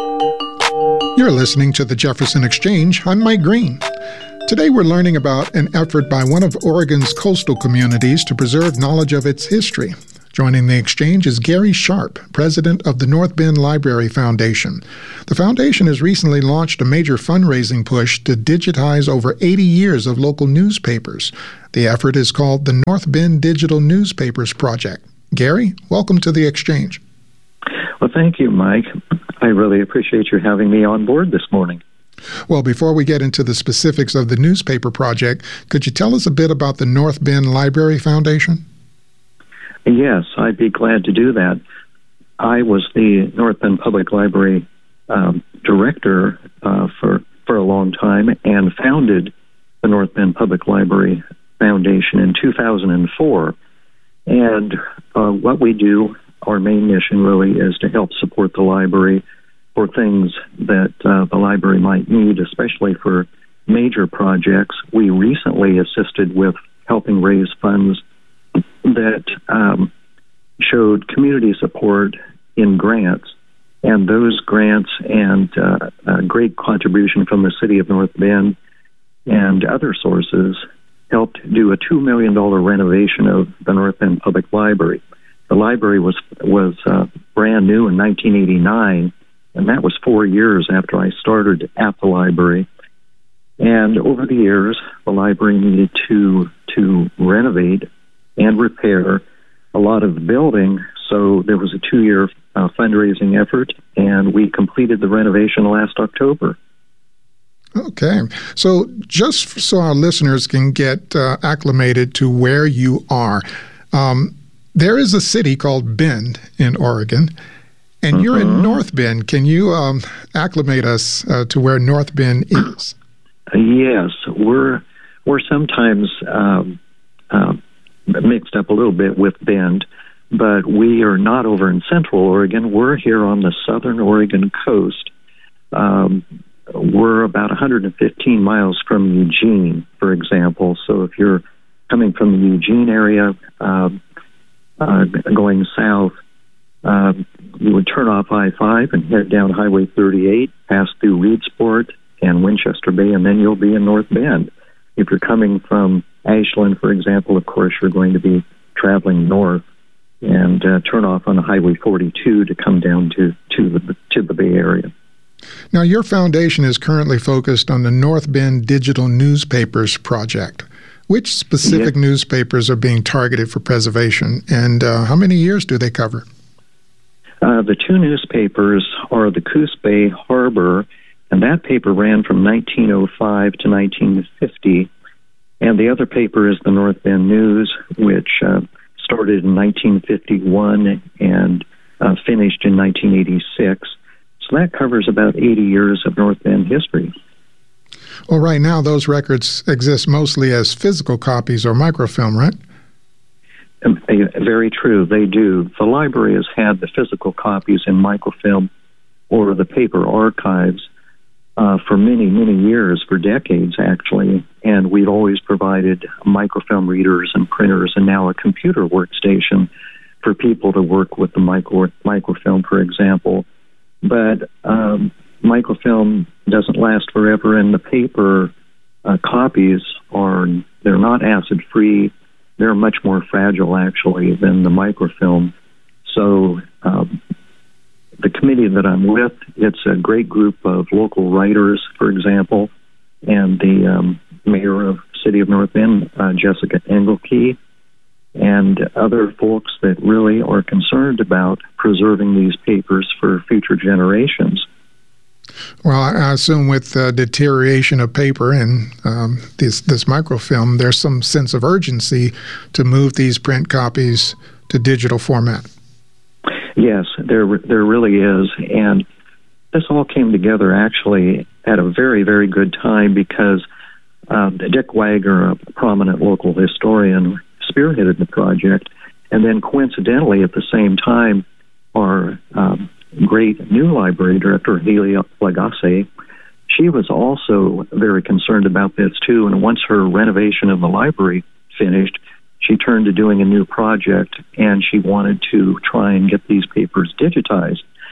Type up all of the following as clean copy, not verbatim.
You're listening to the Jefferson Exchange. I'm Mike Green. Today we're learning about an effort by one of Oregon's coastal communities to preserve knowledge of its history. Joining the exchange is Gary Sharp, president of the North Bend Library Foundation. The foundation has recently launched a major fundraising push to digitize over 80 years of local newspapers. The effort is called the North Bend Digital Newspapers Project. Gary, welcome to the exchange. Well, thank you, Mike. I really appreciate you having me on board this morning. Well, before we get into the specifics of the newspaper project, could you tell us a bit about the North Bend Library Foundation? Yes, I'd be glad to do that. I was the North Bend Public Library director for a long time and founded the North Bend Public Library Foundation in 2004. And what we do, our main mission really is to help support the library for things that the library might need, especially for major projects. We recently assisted with helping raise funds that showed community support in grants, and those grants and a great contribution from the city of North Bend and other sources helped do a $2 million renovation of the North Bend Public Library. The library was brand new in 1989, and that was 4 years after I started at the library. And over the years, the library needed to renovate and repair a lot of the building, so there was a 2-year fundraising effort, and we completed the renovation last October. Okay. So just so our listeners can get acclimated to where you are, there is a city called Bend in Oregon, and you're in North Bend. Can you acclimate us to where North Bend is? Yes. We're sometimes mixed up a little bit with Bend, but we are not over in Central Oregon. We're here on the southern Oregon coast. We're about 115 miles from Eugene, for example. So if you're coming from the Eugene area, going south, you would turn off I-5 and head down Highway 38, pass through Reedsport and Winchester Bay, and then you'll be in North Bend. If you're coming from Ashland, for example, of course, you're going to be traveling north and turn off on Highway 42 to come down to the Bay Area. Now, your foundation is currently focused on the North Bend Digital Newspapers Project. Which specific newspapers are being targeted for preservation, and how many years do they cover? The two newspapers are the Coos Bay Harbor, and that paper ran from 1905 to 1950. And the other paper is the North Bend News, which started in 1951 and finished in 1986. So that covers about 80 years of North Bend history. Well, right now, those records exist mostly as physical copies or microfilm, right? Very true, they do. The library has had the physical copies in microfilm or the paper archives for many, many years, for decades, actually. And we've always provided microfilm readers and printers and now a computer workstation for people to work with the microfilm, for example. But microfilm doesn't last forever, and the paper copies they're not acid-free. They're much more fragile, actually, than the microfilm. So the committee that I'm with, it's a great group of local writers, for example, and the mayor of the city of North Bend, Jessica Engelke, and other folks that really are concerned about preserving these papers for future generations. Well, I assume with the deterioration of paper and this microfilm, there's some sense of urgency to move these print copies to digital format. Yes, there really is. And this all came together actually at a very, very good time because Dick Wagner, a prominent local historian, spearheaded the project. And then coincidentally, at the same time, our great new library director, Haley Lagasse, she was also very concerned about this too. And once her renovation of the library finished, she turned to doing a new project, and she wanted to try and get these papers digitized.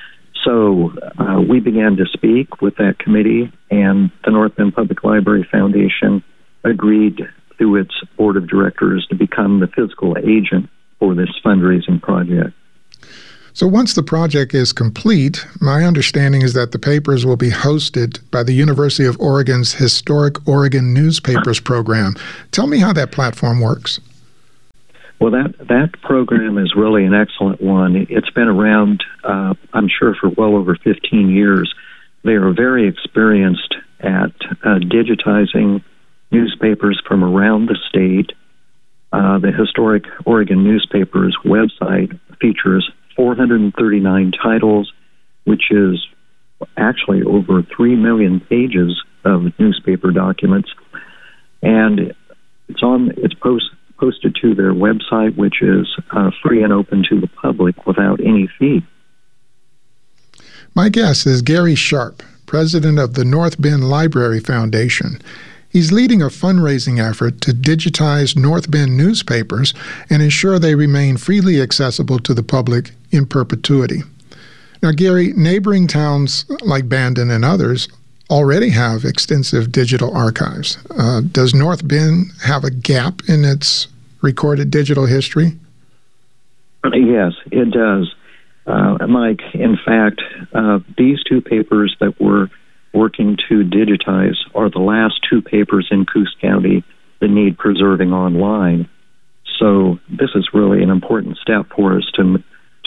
So we began to speak with that committee, and the North Bend Public Library Foundation agreed through its board of directors to become the physical agent for this fundraising project. So once the project is complete, my understanding is that the papers will be hosted by the University of Oregon's Historic Oregon Newspapers program. Tell me how that platform works. Well, that program is really an excellent one. It's been around, I'm sure, for well over 15 years. They are very experienced at digitizing newspapers from around the state. The Historic Oregon Newspapers website features 439 titles, which is actually over 3 million pages of newspaper documents. And it's posted to their website, which is free and open to the public without any fee. My guest is Gary Sharp, president of the North Bend Library Foundation. He's leading a fundraising effort to digitize North Bend newspapers and ensure they remain freely accessible to the public in perpetuity. Now, Gary, neighboring towns like Bandon and others already have extensive digital archives. Does North Bend have a gap in its recorded digital history? Yes, it does. Mike, in fact, these two papers that we're working to digitize are the last two papers in Coos County that need preserving online. So this is really an important step for us to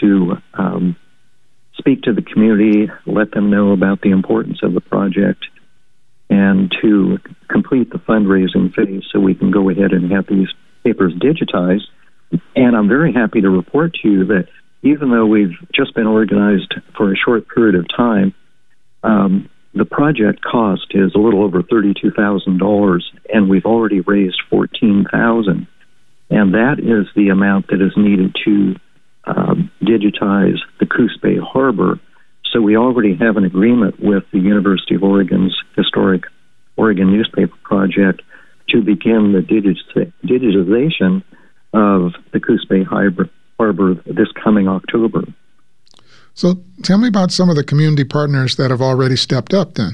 speak to the community, let them know about the importance of the project, and to complete the fundraising phase so we can go ahead and have these papers digitized. And I'm very happy to report to you that even though we've just been organized for a short period of time, the project cost is a little over $32,000, and we've already raised $14,000. And that is the amount that is needed to digitize the Coos Bay Harbor. So we already have an agreement with the University of Oregon's Historic Oregon Newspaper Project to begin the digitization of the Coos Bay Harbor this coming October. So tell me about some of the community partners that have already stepped up then.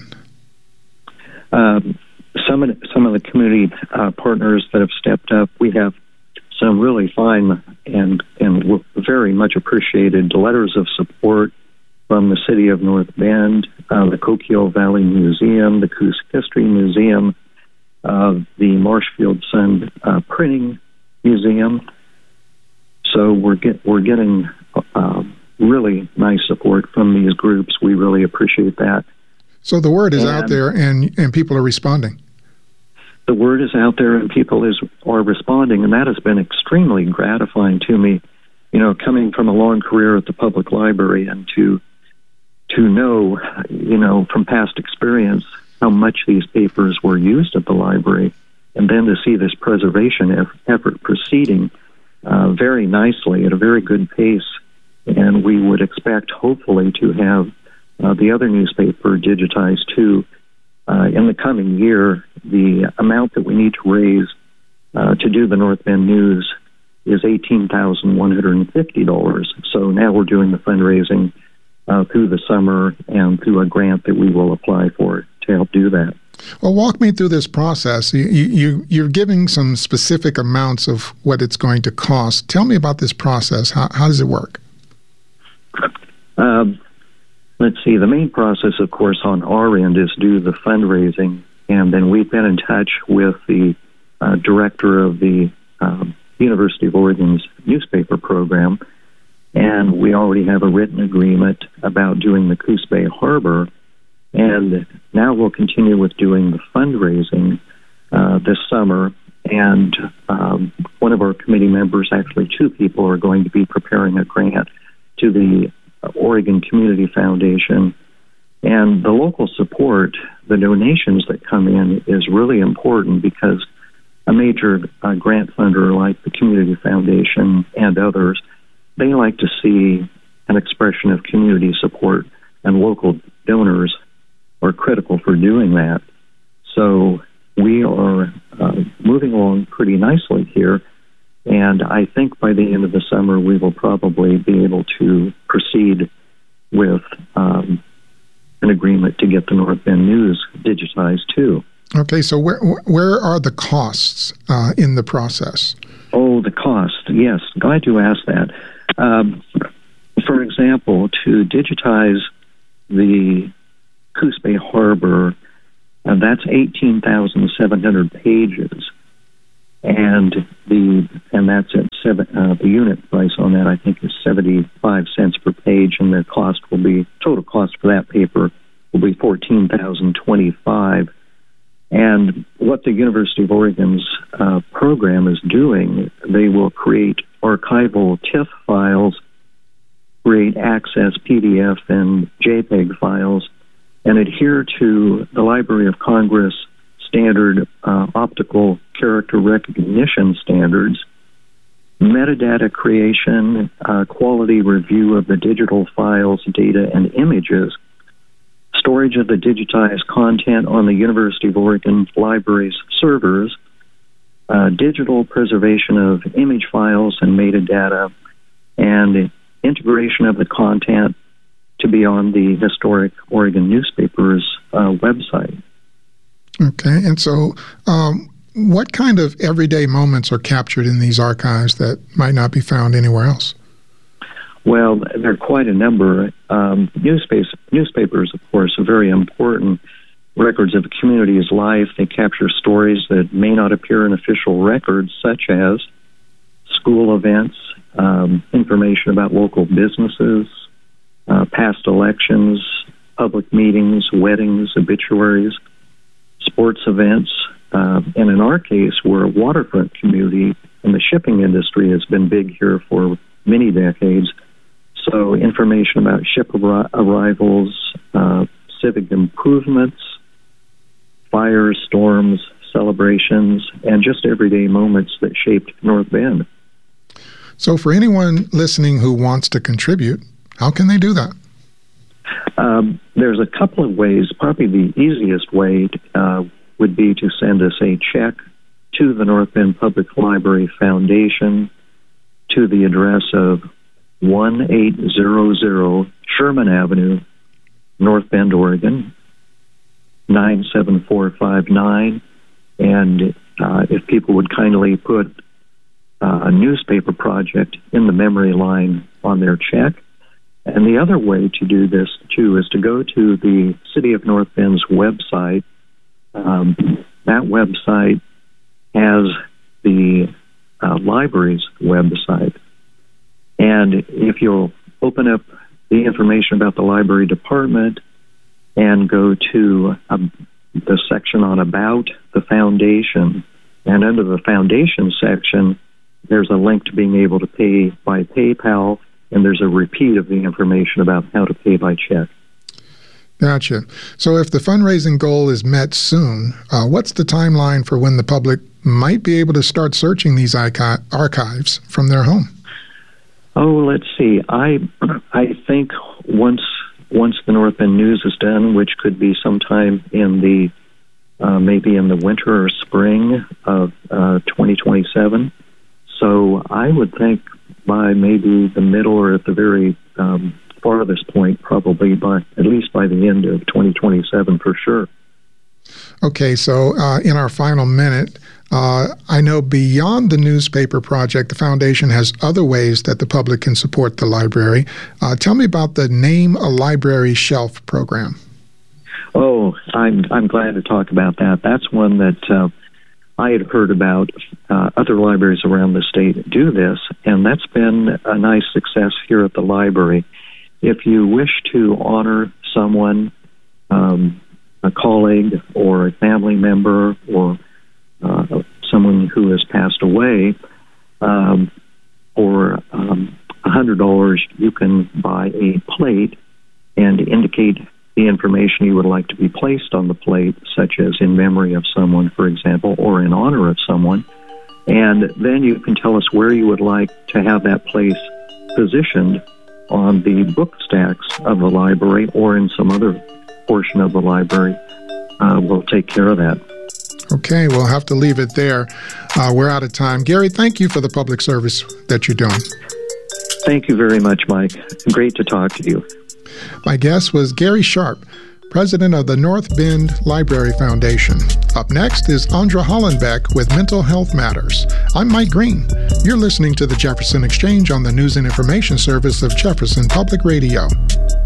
Some of the community partners that have stepped up, we have some really fine and very much appreciated letters of support from the City of North Bend, the Coquille Valley Museum, the Coos History Museum, the Marshfield Sun Printing Museum. So we're getting really nice support from these groups. We really appreciate that. So the word is out there and people are responding. The word is out there and people are responding, and that has been extremely gratifying to me. You know, coming from a long career at the public library and to know, you know, from past experience how much these papers were used at the library, and then to see this preservation effort proceeding very nicely at a very good pace. And we would expect, hopefully, to have the other newspaper digitized, too. In the coming year, the amount that we need to raise to do the North Bend News is $18,150. So now we're doing the fundraising through the summer and through a grant that we will apply for to help do that. Well, walk me through this process. You're giving some specific amounts of what it's going to cost. Tell me about this process. How does it work? Let's see. The main process, of course, on our end is do the fundraising, and then we've been in touch with the director of the University of Oregon's newspaper program, and we already have a written agreement about doing the Coos Bay Harbor, and now we'll continue with doing the fundraising this summer, and one of our committee members, actually two people, are going to be preparing a grant to the Oregon Community Foundation. And the local support, the donations that come in, is really important because a major grant funder like the Community Foundation and others, they like to see an expression of community support, and local donors are critical for doing that. So we are moving along pretty nicely here. And I think by the end of the summer, we will probably be able to proceed with an agreement to get the North Bend News digitized too. Okay, so where are the costs in the process? Oh, the cost. Yes, glad you asked that. For example, to digitize the Coos Bay Harbor, that's 18,700 pages, and that's at the unit price on that I think is 75 cents per page, and the total cost for that paper will be $14,025. And what the University of Oregon's program is doing, they will create archival TIFF files, create Access PDF and JPEG files, and adhere to the Library of Congress standard optical character recognition standards, metadata creation, quality review of the digital files, data, and images, storage of the digitized content on the University of Oregon Library's servers, digital preservation of image files and metadata, and integration of the content to be on the Historic Oregon Newspaper's website. Okay, and so what kind of everyday moments are captured in these archives that might not be found anywhere else? Well, there are quite a number. Newspapers, of course, are very important records of a community's life. They capture stories that may not appear in official records, such as school events, information about local businesses, past elections, public meetings, weddings, obituaries, sports events. And in our case, we're a waterfront community, and the shipping industry has been big here for many decades. So information about ship arrivals, civic improvements, fires, storms, celebrations, and just everyday moments that shaped North Bend. So for anyone listening who wants to contribute, how can they do that? There's a couple of ways. Probably the easiest way would be to send us a check to the North Bend Public Library Foundation to the address of 1800 Sherman Avenue, North Bend, Oregon, 97459. And if people would kindly put a newspaper project in the memory line on their check. And the other way to do this, too, is to go to the City of North Bend's website. That website has the library's website. And if you'll open up the information about the library department and go to the section on About the Foundation, and under the Foundation section, there's a link to being able to pay by PayPal, and there's a repeat of the information about how to pay by check. Gotcha. So if the fundraising goal is met soon, what's the timeline for when the public might be able to start searching these archives from their home? Oh, let's see. I think once the North Bend News is done, which could be sometime in the maybe in the winter or spring of 2027. So I would think by maybe the middle or at the very farthest point, probably at least by the end of 2027 for sure. Okay, so in our final minute, I know beyond the newspaper project, the foundation has other ways that the public can support the library. Tell me about the Name a Library Shelf program. Oh, I'm glad to talk about that. That's one that I had heard about. Other libraries around the state do this, and that's been a nice success here at the library. If you wish to honor someone, a colleague or a family member or someone who has passed away, for $100, you can buy a plate and indicate the information you would like to be placed on the plate, such as in memory of someone, for example, or in honor of someone. And then you can tell us where you would like to have that place positioned on the book stacks of the library or in some other portion of the library. We'll take care of that. Okay, we'll have to leave it there. We're out of time. Gary, thank you for the public service that you're doing. Thank you very much, Mike. Great to talk to you. My guest was Gary Sharp, president of the North Bend Library Foundation. Up next is Andra Hollenbeck with Mental Health Matters. I'm Mike Green. You're listening to the Jefferson Exchange on the News and Information Service of Jefferson Public Radio.